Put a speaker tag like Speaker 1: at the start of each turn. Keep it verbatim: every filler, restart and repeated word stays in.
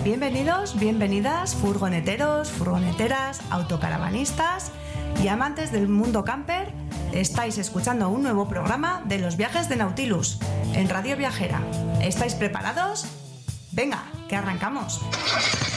Speaker 1: Bienvenidos, bienvenidas, furgoneteros, furgoneteras, autocaravanistas y amantes del mundo camper. Estáis escuchando un nuevo programa de los viajes de Nautilus en Radio Viajera. ¿Estáis preparados? Venga, que arrancamos.